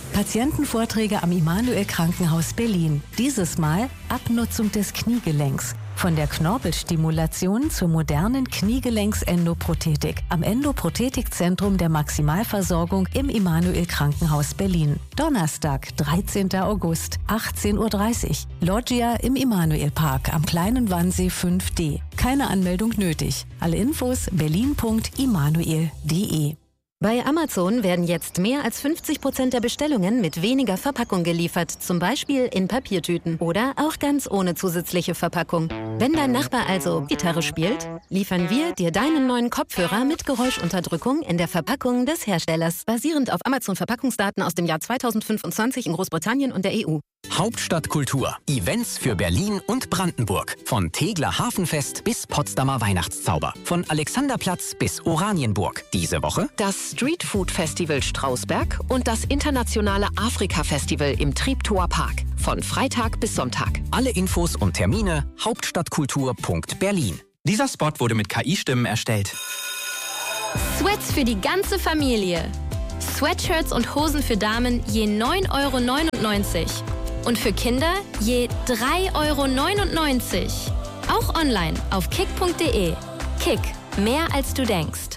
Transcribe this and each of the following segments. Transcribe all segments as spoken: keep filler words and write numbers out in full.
Patientenvorträge am Immanuel Krankenhaus Berlin. Dieses Mal Abnutzung des Kniegelenks. Von der Knorpelstimulation zur modernen Kniegelenks-Endoprothetik am Endoprothetikzentrum der Maximalversorgung im Immanuel Krankenhaus Berlin. Donnerstag, dreizehnten August, achtzehn Uhr dreißig. Loggia im Immanuel Park am Kleinen Wannsee fünf D. Keine Anmeldung nötig. Alle Infos berlin punkt immanuel punkt de. Bei Amazon werden jetzt mehr als fünfzig Prozent der Bestellungen mit weniger Verpackung geliefert, zum Beispiel in Papiertüten oder auch ganz ohne zusätzliche Verpackung. Wenn dein Nachbar also Gitarre spielt, liefern wir dir deinen neuen Kopfhörer mit Geräuschunterdrückung in der Verpackung des Herstellers, basierend auf Amazon-Verpackungsdaten aus dem Jahr zweitausendfünfundzwanzig in Großbritannien und der E U. Hauptstadtkultur. Events für Berlin und Brandenburg. Von Tegeler Hafenfest bis Potsdamer Weihnachtszauber. Von Alexanderplatz bis Oranienburg. Diese Woche das Streetfood Festival Strausberg und das internationale Afrika-Festival im Treptower Park. Von Freitag bis Sonntag. Alle Infos und Termine hauptstadtkultur punkt berlin. Dieser Spot wurde mit K I-Stimmen erstellt. Sweats für die ganze Familie. Sweatshirts und Hosen für Damen je neun Euro neunundneunzig. Und für Kinder je drei Euro neunundneunzig. Auch online auf kick punkt de. Kick, mehr als du denkst.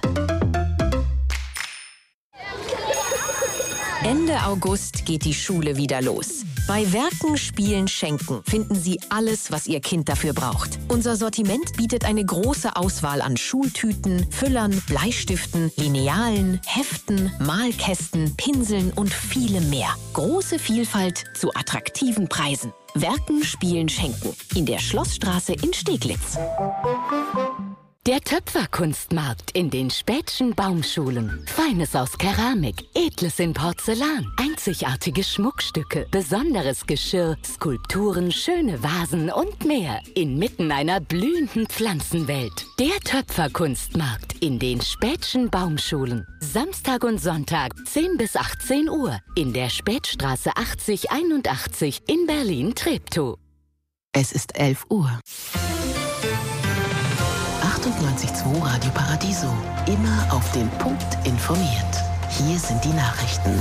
Ende August geht die Schule wieder los. Bei Werken, Spielen, Schenken finden Sie alles, was Ihr Kind dafür braucht. Unser Sortiment bietet eine große Auswahl an Schultüten, Füllern, Bleistiften, Linealen, Heften, Malkästen, Pinseln und vielem mehr. Große Vielfalt zu attraktiven Preisen. Werken, Spielen, Schenken. In der Schlossstraße in Steglitz. Der Töpferkunstmarkt in den Späthschen Baumschulen. Feines aus Keramik, Edles in Porzellan, einzigartige Schmuckstücke, besonderes Geschirr, Skulpturen, schöne Vasen und mehr. Inmitten einer blühenden Pflanzenwelt. Der Töpferkunstmarkt in den Späthschen Baumschulen. Samstag und Sonntag, zehn bis achtzehn Uhr. In der Spätstraße achtzig einundachtzig in Berlin-Treptow. Es ist elf Uhr. achtundneunzig Komma zwei Radio Paradiso. Immer auf den Punkt informiert. Hier sind die Nachrichten.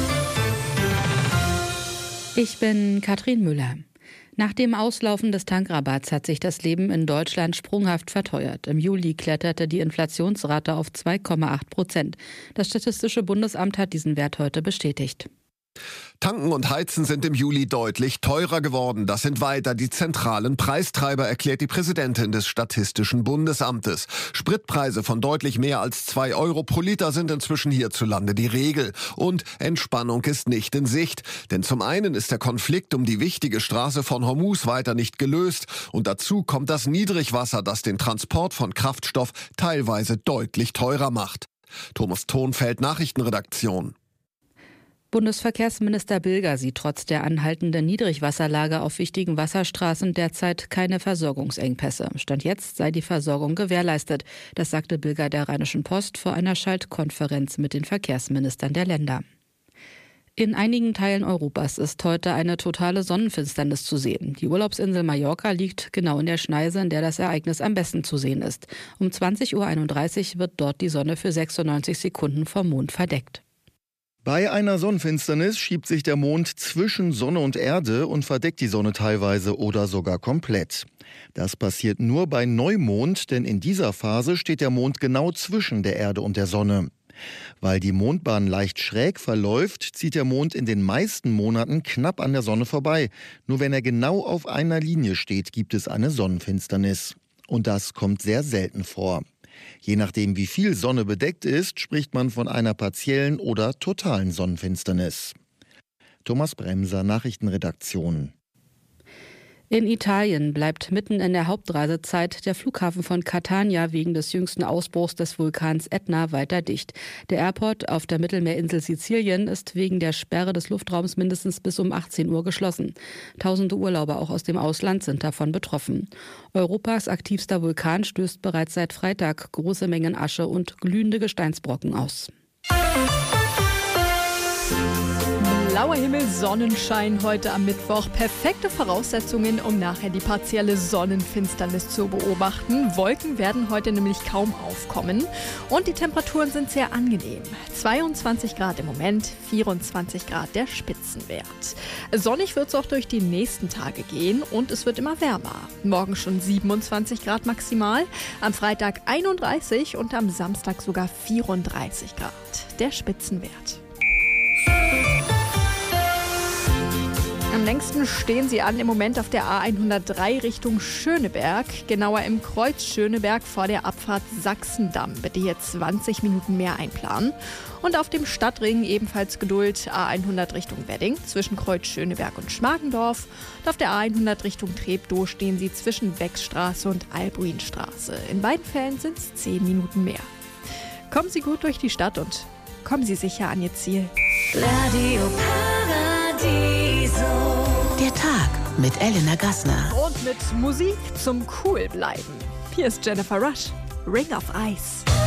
Ich bin Katrin Müller. Nach dem Auslaufen des Tankrabatts hat sich das Leben in Deutschland sprunghaft verteuert. Im Juli kletterte die Inflationsrate auf zwei Komma acht Prozent. Das Statistische Bundesamt hat diesen Wert heute bestätigt. Tanken und Heizen sind im Juli deutlich teurer geworden. Das sind weiter die zentralen Preistreiber, erklärt die Präsidentin des Statistischen Bundesamtes. Spritpreise von deutlich mehr als zwei Euro pro Liter sind inzwischen hierzulande die Regel. Und Entspannung ist nicht in Sicht. Denn zum einen ist der Konflikt um die wichtige Straße von Hormuz weiter nicht gelöst. Und dazu kommt das Niedrigwasser, das den Transport von Kraftstoff teilweise deutlich teurer macht. Thomas Thonfeld, Nachrichtenredaktion. Bundesverkehrsminister Bilger sieht trotz der anhaltenden Niedrigwasserlage auf wichtigen Wasserstraßen derzeit keine Versorgungsengpässe. Stand jetzt sei die Versorgung gewährleistet. Das sagte Bilger der Rheinischen Post vor einer Schaltkonferenz mit den Verkehrsministern der Länder. In einigen Teilen Europas ist heute eine totale Sonnenfinsternis zu sehen. Die Urlaubsinsel Mallorca liegt genau in der Schneise, in der das Ereignis am besten zu sehen ist. Um zwanzig Uhr einunddreißig wird dort die Sonne für sechsundneunzig Sekunden vom Mond verdeckt. Bei einer Sonnenfinsternis schiebt sich der Mond zwischen Sonne und Erde und verdeckt die Sonne teilweise oder sogar komplett. Das passiert nur bei Neumond, denn in dieser Phase steht der Mond genau zwischen der Erde und der Sonne. Weil die Mondbahn leicht schräg verläuft, zieht der Mond in den meisten Monaten knapp an der Sonne vorbei. Nur wenn er genau auf einer Linie steht, gibt es eine Sonnenfinsternis. Und das kommt sehr selten vor. Je nachdem, wie viel Sonne bedeckt ist, spricht man von einer partiellen oder totalen Sonnenfinsternis. Thomas Bremser, Nachrichtenredaktion. In Italien bleibt mitten in der Hauptreisezeit der Flughafen von Catania wegen des jüngsten Ausbruchs des Vulkans Ätna weiter dicht. Der Airport auf der Mittelmeerinsel Sizilien ist wegen der Sperre des Luftraums mindestens bis um achtzehn Uhr geschlossen. Tausende Urlauber auch aus dem Ausland sind davon betroffen. Europas aktivster Vulkan stößt bereits seit Freitag große Mengen Asche und glühende Gesteinsbrocken aus. Blauer Himmel, Sonnenschein heute am Mittwoch. Perfekte Voraussetzungen, um nachher die partielle Sonnenfinsternis zu beobachten. Wolken werden heute nämlich kaum aufkommen. Und die Temperaturen sind sehr angenehm. zweiundzwanzig Grad im Moment, vierundzwanzig Grad der Spitzenwert. Sonnig wird es auch durch die nächsten Tage gehen und es wird immer wärmer. Morgen schon siebenundzwanzig Grad maximal, am Freitag einunddreißig und am Samstag sogar vierunddreißig Grad. Der Spitzenwert. Am längsten stehen sie an im Moment auf der A hundertdrei Richtung Schöneberg, genauer im Kreuz Schöneberg vor der Abfahrt Sachsendamm. Bitte hier zwanzig Minuten mehr einplanen. Und auf dem Stadtring ebenfalls Geduld, A hundert Richtung Wedding zwischen Kreuz Schöneberg und Schmargendorf. Und auf der A hundert Richtung Treptow stehen sie zwischen Beckstraße und Albuinstraße. In beiden Fällen sind es zehn Minuten mehr. Kommen Sie gut durch die Stadt und kommen Sie sicher an Ihr Ziel. Radio Paradiso. Der Tag mit Elena Gassner. Und mit Musik zum Coolbleiben. Hier ist Jennifer Rush, Ring of Ice.